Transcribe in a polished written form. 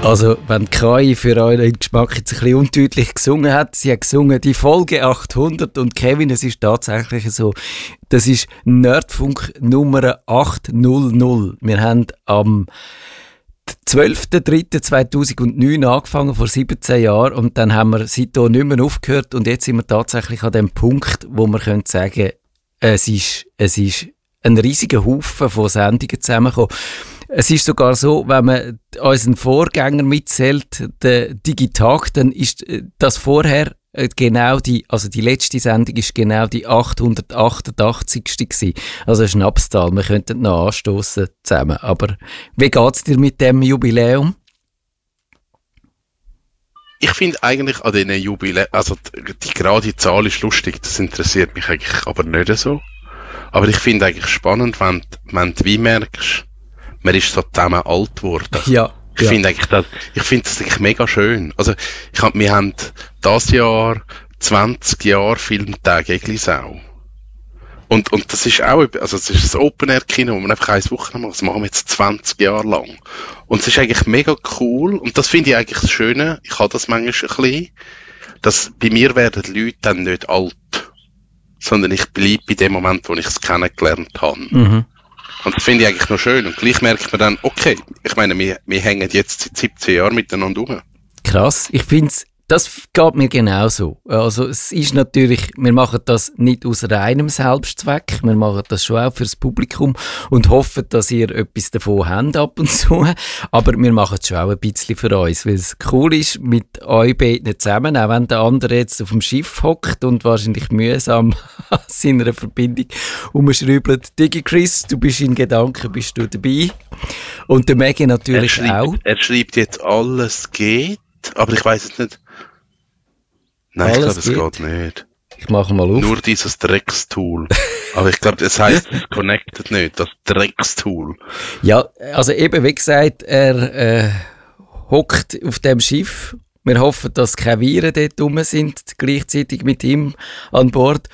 Also, wenn Kai für euren Geschmack jetzt ein bisschen undeutlich gesungen hat, sie hat gesungen die Folge 800 und Kevin, es ist tatsächlich so, das ist Nerdfunk Nummer 800. Wir haben am 12.03.2009 angefangen, vor 17 Jahren, und dann haben wir seitdem nicht mehr aufgehört und jetzt sind wir tatsächlich an dem Punkt, wo wir können sagen, es ist ein riesiger Haufen von Sendungen zusammengekommen. Es ist sogar so, wenn man unseren Vorgänger mitzählt, den Digitag, dann ist das vorher genau die letzte Sendung ist genau die 888. gewesen. Also eine Schnapszahl, wir könnten noch anstoßen zusammen. Aber wie geht's dir mit dem Jubiläum? Ich finde eigentlich an diesen Jubiläen, also die gerade Zahl ist lustig, das interessiert mich eigentlich aber nicht so. Aber ich finde eigentlich spannend, wenn du wie merkst, man ist so zusammen alt geworden. Ja. Ich finde das eigentlich mega schön. Also, wir haben dieses Jahr 20 Jahre Filmtag Eglisau. Und das ist auch, also es ist ein Open-Air-Kino, wo man einfach eine Woche macht. Das machen wir jetzt 20 Jahre lang. Und es ist eigentlich mega cool. Und das finde ich eigentlich das Schöne. Ich habe das manchmal ein bisschen, dass bei mir werden die Leute dann nicht alt, sondern ich bleibe bei dem Moment, wo ich es kennengelernt habe. Mhm. Und das finde ich eigentlich noch schön. Und gleich merkt man dann, okay, ich meine, wir hängen jetzt seit 17 Jahren miteinander rum. Krass, ich finde es, das geht mir genauso. Also es ist natürlich, wir machen das nicht aus reinem Selbstzweck, wir machen das schon auch fürs Publikum und hoffen, dass ihr etwas davon habt ab und zu. Aber wir machen es schon auch ein bisschen für uns, weil es cool ist mit euch beiden zusammen, auch wenn der andere jetzt auf dem Schiff hockt und wahrscheinlich mühsam an seiner Verbindung umschrübelt. Digi Chris, du bist in Gedanken, bist du dabei? Und der Maggie natürlich auch. Er schreibt jetzt, alles geht, aber ich weiss es nicht. Nein, ich glaube, es geht nicht. Ich mache mal auf. Nur dieses Dreckstool. Aber ich glaube, das heisst, es connected nicht, das Dreckstool. Ja, also eben, wie gesagt, er hockt auf dem Schiff. Wir hoffen, dass keine Viren dort rum sind, gleichzeitig mit ihm an Bord.